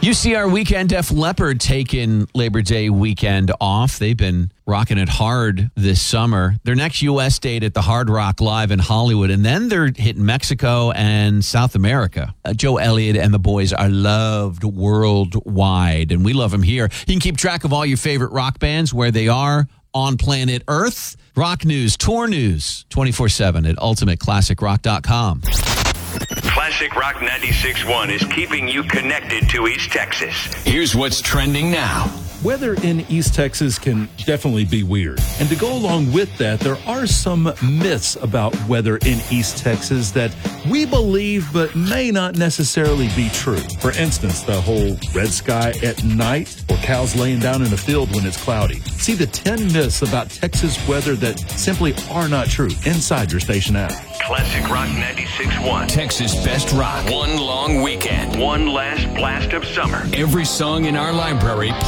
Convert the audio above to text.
UCR Weekend, Def Leppard taking Labor Day weekend off. They've been rocking it hard this summer. Their next U.S. date at the Hard Rock Live in Hollywood, and then they're hitting Mexico and South America. Joe Elliott and the boys are loved worldwide, and we love them here. You can keep track of all your favorite rock bands, where they are on planet Earth. Rock news, tour news, 24/7 at ultimateclassicrock.com. Classic Rock 96.1 is keeping you connected to East Texas. Here's what's trending now. Weather in East Texas can definitely be weird. And to go along with that, there are some myths about weather in East Texas that we believe but may not necessarily be true. For instance, the whole red sky at night or cows laying down in a field when it's cloudy. See the 10 myths about Texas weather that simply are not true inside your station app. Classic Rock 96.1. Texas Best Rock. One long weekend. One last blast of summer. Every song in our library